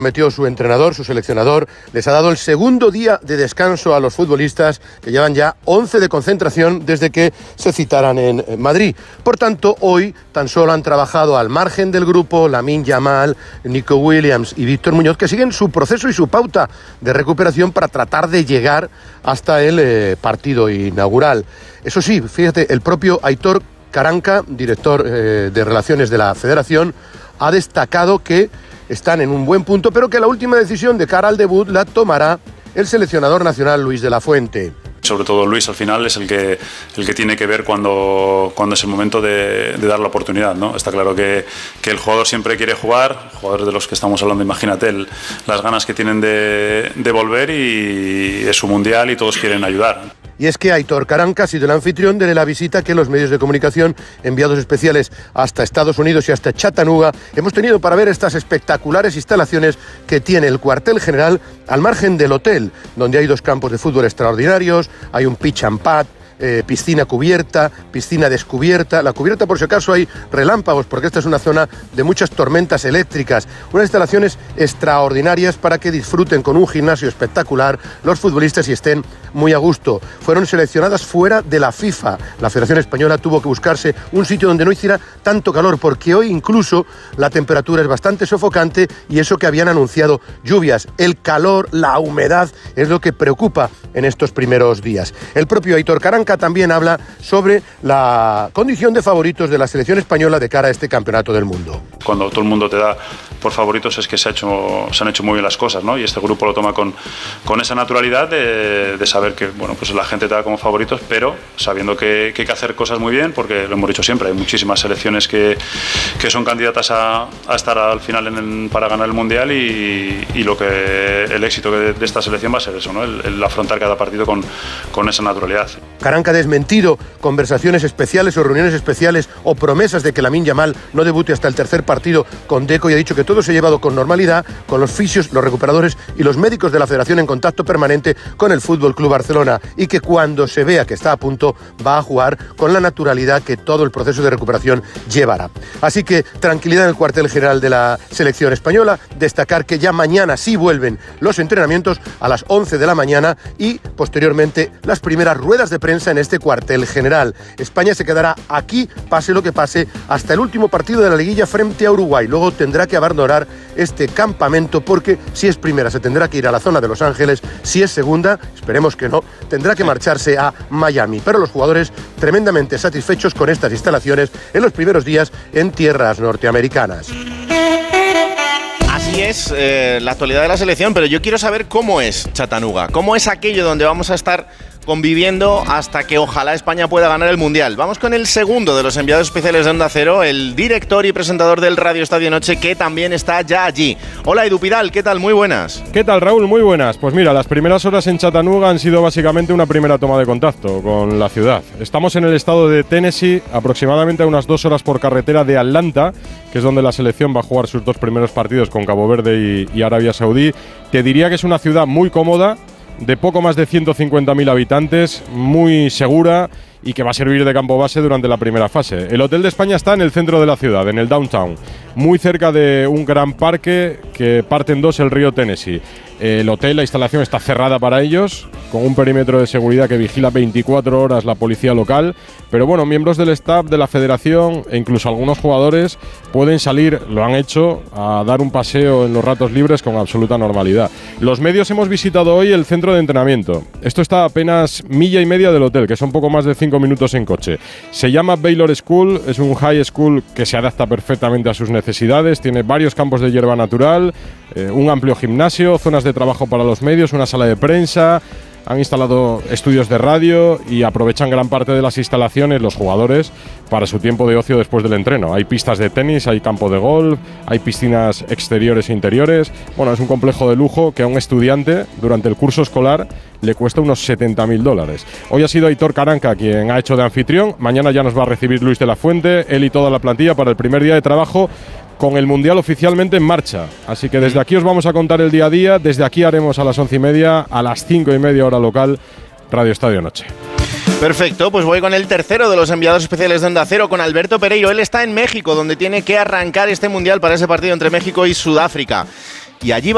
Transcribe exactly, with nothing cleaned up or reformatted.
Metió su entrenador, su seleccionador, les ha dado el segundo día de descanso a los futbolistas que llevan ya once de concentración desde que se citaran en Madrid. Por tanto, hoy tan solo han trabajado al margen del grupo Lamine Yamal, Nico Williams y Víctor Muñoz, que siguen su proceso y su pauta de recuperación para tratar de llegar hasta el eh, partido inaugural. Eso sí, fíjate, el propio Aitor Karanka, director eh, de Relaciones de la Federación, ha destacado que están en un buen punto, pero que la última decisión de cara al debut la tomará el seleccionador nacional Luis de la Fuente. Sobre todo Luis al final es el que, el que tiene que ver cuando, cuando es el momento de, de dar la oportunidad, ¿no? Está claro que, que el jugador siempre quiere jugar, jugadores de los que estamos hablando, imagínate el, las ganas que tienen de, de volver, y es su mundial y todos quieren ayudar. Y es que Aitor Karanka ha sido el anfitrión de la visita que los medios de comunicación, enviados especiales hasta Estados Unidos y hasta Chattanooga, hemos tenido para ver estas espectaculares instalaciones que tiene el cuartel general al margen del hotel, donde hay dos campos de fútbol extraordinarios, hay un pitch and pad, Eh, piscina cubierta, piscina descubierta. La cubierta, por si acaso, hay relámpagos, porque esta es una zona de muchas tormentas eléctricas. Unas instalaciones extraordinarias para que disfruten con un gimnasio espectacular los futbolistas y estén muy a gusto. Fueron seleccionadas fuera de la FIFA. La Federación Española tuvo que buscarse un sitio donde no hiciera tanto calor, porque hoy incluso la temperatura es bastante sofocante, y eso que habían anunciado lluvias. El calor, la humedad, es lo que preocupa en estos primeros días. El propio Aitor Karanka también habla sobre la condición de favoritos de la selección española de cara a este campeonato del mundo. Cuando todo el mundo te da por favoritos es que se, ha hecho, se han hecho muy bien las cosas, ¿no? Y este grupo lo toma con, con esa naturalidad de, de saber que, bueno, pues la gente te da como favoritos, pero sabiendo que, que hay que hacer cosas muy bien, porque lo hemos dicho siempre, hay muchísimas selecciones que, que son candidatas a, a estar al final en el, para ganar el Mundial, y, y lo que el éxito de, de esta selección va a ser eso, ¿no? El, el afrontar cada partido con, con esa naturalidad. Karanka ha desmentido conversaciones especiales o reuniones especiales o promesas de que Lamine Yamal no debute hasta el tercer partido con Deco, y ha dicho que todo se ha llevado con normalidad, con los fisios, los recuperadores y los médicos de la Federación en contacto permanente con el F C Barcelona, y que cuando se vea que está a punto va a jugar con la naturalidad que todo el proceso de recuperación llevará. Así que tranquilidad en el cuartel general de la selección española. Destacar que ya mañana sí vuelven los entrenamientos a las once de la mañana y posteriormente las primeras ruedas de prensa en este cuartel general. España se quedará aquí, pase lo que pase, hasta el último partido de la liguilla frente a Uruguay. Luego tendrá que abandonar este campamento, porque si es primera se tendrá que ir a la zona de Los Ángeles, si es segunda, esperemos que no, tendrá que marcharse a Miami. Pero los jugadores tremendamente satisfechos con estas instalaciones en los primeros días en tierras norteamericanas. Así es eh, la actualidad de la selección, pero yo quiero saber cómo es Chattanooga, cómo es aquello donde vamos a estar conviviendo hasta que ojalá España pueda ganar el Mundial. Vamos con el segundo de los enviados especiales de Onda Cero, el director y presentador del Radio Estadio Noche, que también está ya allí. Hola, Edu Pidal, ¿qué tal? Muy buenas. ¿Qué tal, Raúl? Muy buenas. Pues mira, las primeras horas en Chattanooga han sido básicamente una primera toma de contacto con la ciudad. Estamos en el estado de Tennessee, aproximadamente a unas dos horas por carretera de Atlanta, que es donde la selección va a jugar sus dos primeros partidos con Cabo Verde y, y Arabia Saudí. Te diría que es una ciudad muy cómoda, de poco más de ciento cincuenta mil habitantes, muy segura y que va a servir de campo base durante la primera fase. El Hotel de España está en el centro de la ciudad, en el downtown, muy cerca de un gran parque que parte en dos el río Tennessee. El hotel, la instalación está cerrada para ellos, con un perímetro de seguridad que vigila veinticuatro horas la policía local, pero bueno, miembros del staff de la federación e incluso algunos jugadores pueden salir, lo han hecho, a dar un paseo en los ratos libres con absoluta normalidad. Los medios hemos visitado hoy el centro de entrenamiento. Esto está a apenas milla y media del hotel, que son poco más de cinco minutos en coche. Se llama Baylor School, es un high school que se adapta perfectamente a sus necesidades, tiene varios campos de hierba natural, eh, un amplio gimnasio, zonas de trabajo para los medios, una sala de prensa. Han instalado estudios de radio y aprovechan gran parte de las instalaciones los jugadores para su tiempo de ocio después del entreno. Hay pistas de tenis, hay campo de golf, hay piscinas exteriores e interiores. Bueno, es un complejo de lujo que a un estudiante durante el curso escolar le cuesta unos setenta mil dólares. Hoy ha sido Aitor Karanka quien ha hecho de anfitrión. Mañana ya nos va a recibir Luis de la Fuente, él y toda la plantilla para el primer día de trabajo, con el Mundial oficialmente en marcha. Así que desde aquí os vamos a contar el día a día. Desde aquí haremos a las once y media, a las cinco y media hora local, Radio Estadio Noche. Perfecto, pues voy con el tercero de los enviados especiales de Onda Cero, con Alberto Pereiro. Él está en México, donde tiene que arrancar este Mundial para ese partido entre México y Sudáfrica. Y allí va